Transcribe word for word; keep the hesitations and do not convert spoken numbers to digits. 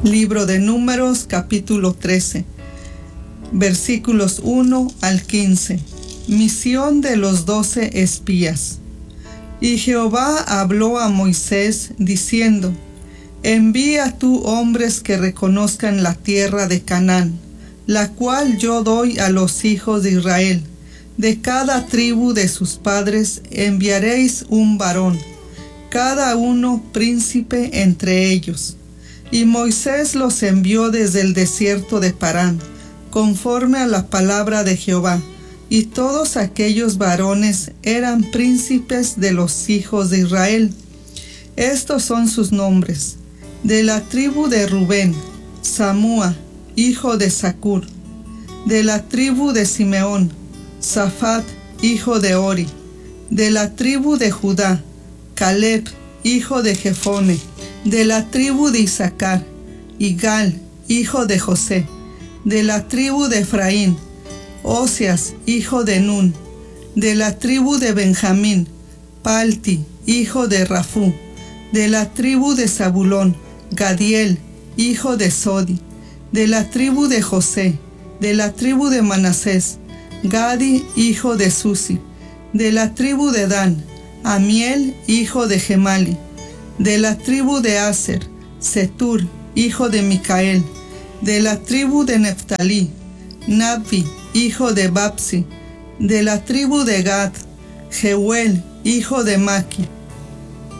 Libro de Números, capítulo trece, versículos uno al quince. Misión de los doce espías. Y Jehová habló a Moisés, diciendo: Envía tú hombres que reconozcan la tierra de Canaán, la cual yo doy a los hijos de Israel. De cada tribu de sus padres enviaréis un varón, cada uno príncipe entre ellos. Y Moisés los envió desde el desierto de Parán, conforme a la palabra de Jehová, y todos aquellos varones eran príncipes de los hijos de Israel. Estos son sus nombres: de la tribu de Rubén, Samúa, hijo de Zacur; de la tribu de Simeón, Safat, hijo de Ori; de la tribu de Judá, Caleb, hijo de Jefone; de la tribu de Isaacar, Igal, hijo de José; de la tribu de Efraín, Osias, hijo de Nun; de la tribu de Benjamín, Palti, hijo de Rafú; de la tribu de Zabulón, Gadiel, hijo de Sodi; de la tribu de José; de la tribu de Manasés, Gadi, hijo de Susi; de la tribu de Dan, Amiel, hijo de Gemali; de la tribu de Aser, Setur, hijo de Micael; de la tribu de Neftalí, Nabbi, hijo de Babsi; de la tribu de Gad, Jeuel, hijo de Maki;